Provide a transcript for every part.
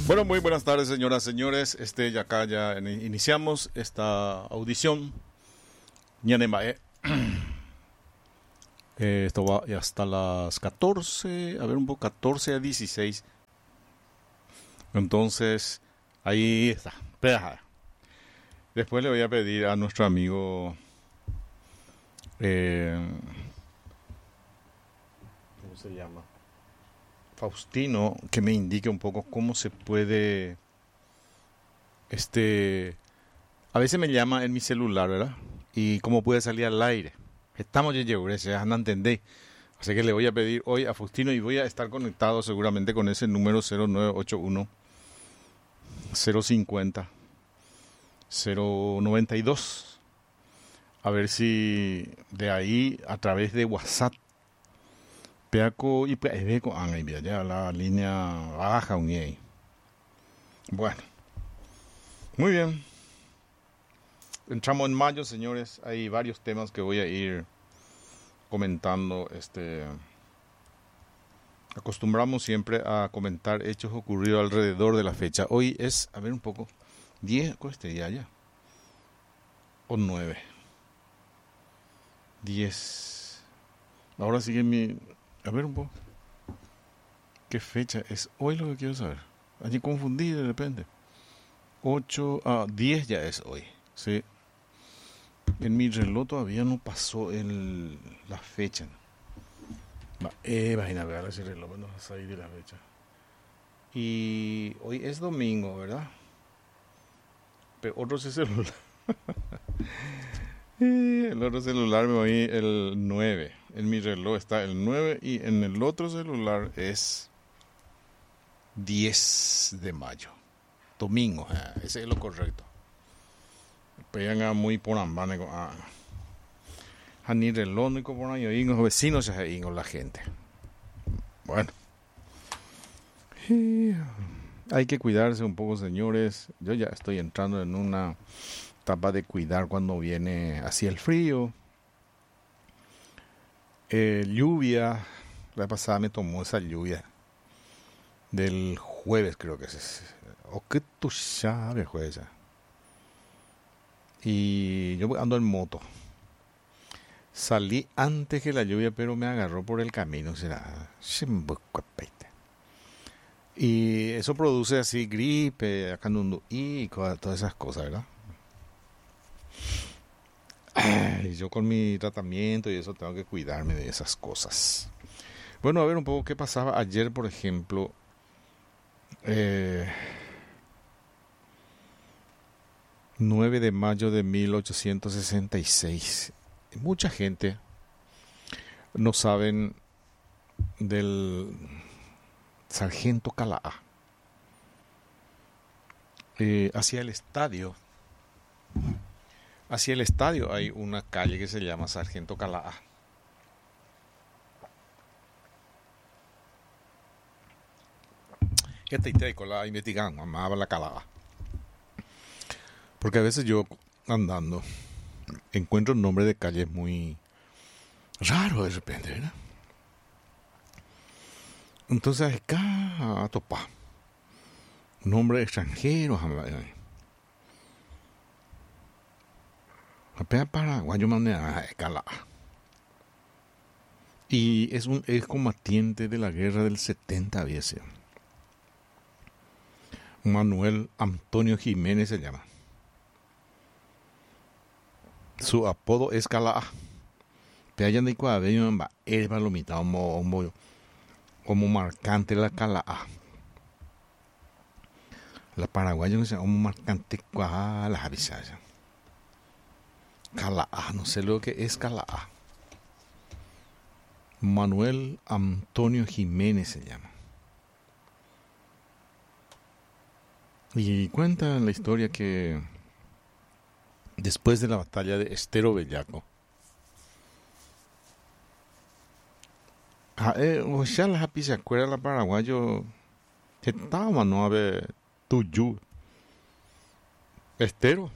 Bueno, muy buenas tardes, señoras, señores. Ya iniciamos esta audición. Ñanemae. Esto va hasta las 14, a ver un poco, 14 a 16. Entonces, ahí está. Después le voy a pedir a nuestro amigo, ¿cómo se llama? Faustino, que me indique un poco cómo se puede, a veces me llama en mi celular, ¿verdad? Y cómo puede salir al aire. Estamos ya no entendéis. Así que le voy a pedir hoy a Faustino y voy a estar conectado seguramente con ese número 0981 050 092. A ver si de ahí, a través de WhatsApp, Peaco y Peaco, ya la línea baja un ahí. Bueno, muy bien. Entramos en mayo, señores. Hay varios temas que voy a ir comentando. Acostumbramos siempre a comentar hechos ocurridos alrededor de la fecha. Hoy es, a ver un poco, 10, ¿cuál este día ya? O 9. 10. Ahora sigue mi... A ver un poco. ¿Qué fecha es hoy lo que quiero saber? Allí confundí de repente. 10 ya es hoy. Sí. En mi reloj todavía no pasó la fecha. Imagina, ver ese reloj, no vas a ir de la fecha. Y hoy es domingo, ¿verdad? Pero otro celular. El otro celular me voy el 9. En mi reloj está el 9 y en el otro celular es 10 de mayo. Domingo, ese es lo correcto. Pegan muy por ambane con ni reloj ni por ahí los vecinos se con la gente. Bueno. Hay que cuidarse un poco, señores. Yo ya estoy entrando en una etapa de cuidar cuando viene así el frío. Lluvia. La pasada me tomó esa lluvia del jueves, creo que es. O que tú sabes, jueves. Y yo ando en moto. Salí antes que la lluvia, pero me agarró por el camino. Y eso produce así gripe, y todas esas cosas, ¿verdad? Y yo con mi tratamiento y eso tengo que cuidarme de esas cosas. Bueno, a ver un poco qué pasaba ayer, por ejemplo. 9 de mayo de 1866. Mucha gente no saben del Sargento Calaa. Hacia el estadio hay una calle que se llama Sargento Calaa. Este con la investigando, amaba la Calaa. Porque a veces yo andando encuentro nombres de calles muy raros de repente, ¿verdad? Entonces acá a topar nombres extranjeros, apenas paraguayo manera Calaa. Y es un excombatiente de la guerra del 70, había sido. Manuel Antonio Jiménez se llama. Su apodo es Calaa. Peayan de Cuabeño en el palomita como marcante la Calaa. La paraguaya no se llama como marcante las avisas. Calaa, no sé lo que es Calaa. Manuel Antonio Jiménez se llama. Y cuenta la historia que después de la batalla de Estero Bellaco, o sea, la se acuerda la paraguayo, estaba no a ver Tuyú, Estero.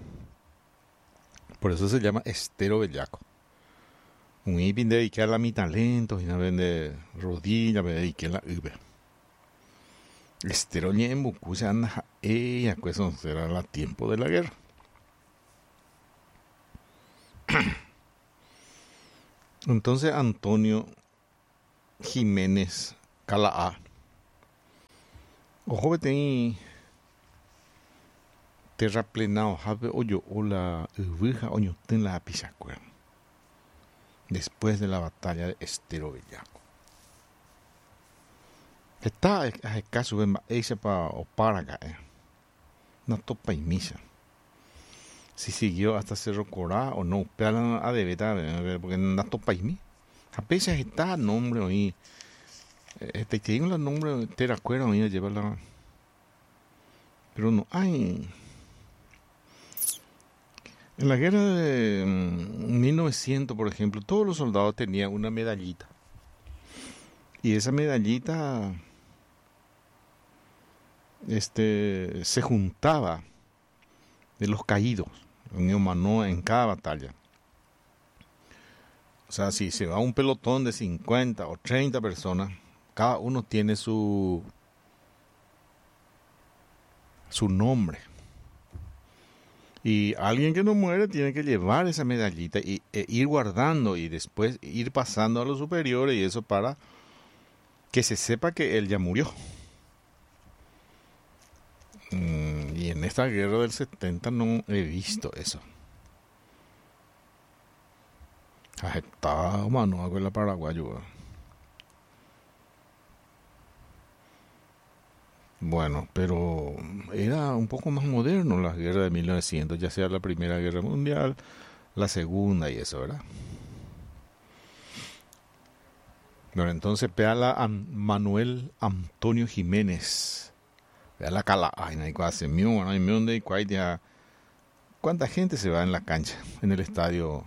Por eso se llama Estero Bellaco. Un ipin dedicar a mi talento, y una vez de rodilla, me dediqué a la uve. Esteroñe en Bucuya anda ella, pues será el tiempo de la guerra. Entonces Antonio Jiménez Calaá, ojo que tenía terraplenado, jabe oyo o la uvuja oño ten la pichacuera. Después de la batalla de Estero Bellaco. Está a caso de ese para Oparaga, no topa y misa. Si siguió hasta Cerro Corá o no, pero a de beta, porque no topa y mi. A veces está nombre ahí. Te digo el nombre, te recuerdo ahí a llevarla. Pero no hay. En la guerra de 1900, por ejemplo, todos los soldados tenían una medallita. Y esa medallita se juntaba de los caídos en cada batalla. O sea, si se va un pelotón de 50 o 30 personas, cada uno tiene su nombre. Y alguien que no muere tiene que llevar esa medallita e ir guardando y después ir pasando a los superiores, y eso para que se sepa que él ya murió. Y en esta guerra del 70 no he visto eso. Está mano con la paraguayo. Bueno, pero era un poco más moderno la guerra de 1900, ya sea la Primera Guerra Mundial, la Segunda y eso, ¿verdad? Bueno, entonces pea a Manuel Antonio Jiménez. Vea la cala, ay, no hay casi mío, no hay mío de cuál. ¿Cuánta gente se va en la cancha, en el estadio,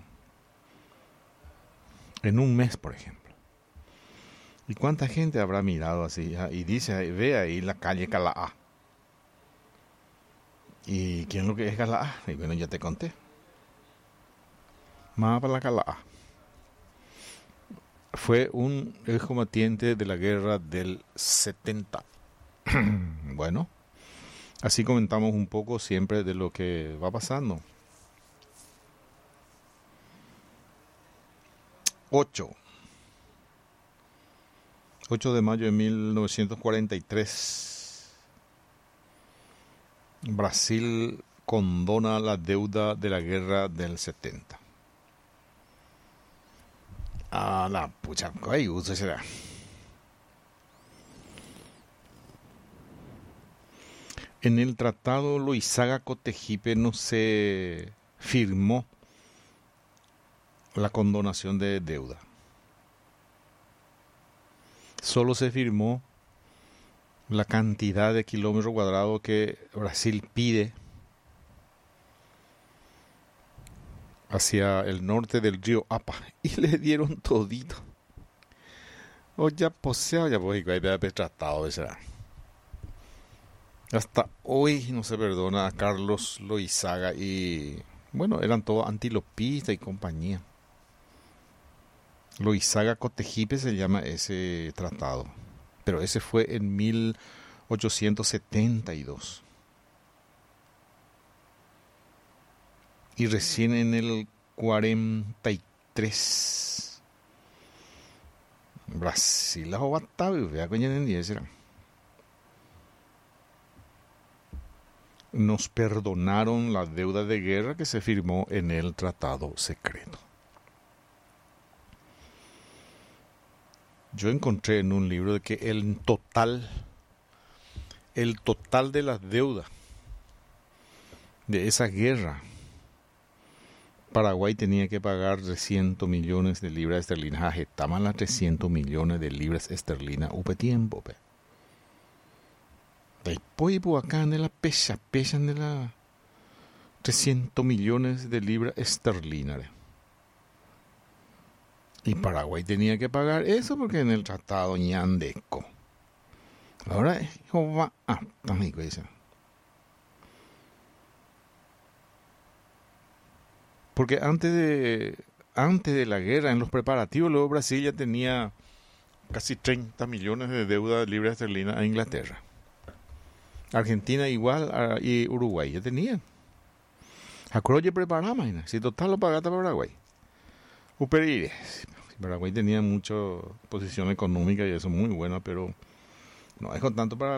en un mes, por ejemplo? ¿Y cuánta gente habrá mirado así? Y dice, ve ahí la calle Calaá. ¿Y quién es lo que es Calaá? Y bueno, ya te conté. Más para la Calaá. Fue un excombatiente de la guerra del 70. Bueno, así comentamos un poco siempre de lo que va pasando. 8 de mayo de 1943. Brasil condona la deuda de la guerra del 70. A la pucha, ¿qué uso será? En el tratado Loizaga-Cotegipe no se firmó la condonación de deuda. Solo se firmó la cantidad de kilómetros cuadrados que Brasil pide hacia el norte del río Apa, y le dieron todito. O ya poseo, ya voy a haber tratado de será. Hasta hoy no se perdona a Carlos Loizaga, y bueno, eran todos antilopistas y compañía. Loizaga-Cotegipe se llama ese tratado, pero ese fue en 1872. Y recién en el 43 Brasil la jovataba, vea coño en 10 nos perdonaron la deuda de guerra que se firmó en el tratado secreto. Yo encontré en un libro de que el total de las deudas de esa guerra, Paraguay tenía que pagar 300 millones de libras esterlinas. Estaban las 300 millones de libras esterlinas. Upe tiempo, pe. Después, acá en la pesan de la 300 millones de libras esterlinas. Y Paraguay tenía que pagar eso porque en el tratado ñandeco. Ahora, Jehová, también dice. Porque antes de la guerra, en los preparativos, luego Brasil ya tenía casi 30 millones de deuda de libras esterlinas a Inglaterra. Argentina igual y Uruguay ya tenían. Acroye preparaba, imagina. Si total lo pagata para Paraguay. Uperire. Paraguay tenía mucha posición económica y eso muy buena, pero no es con tanto para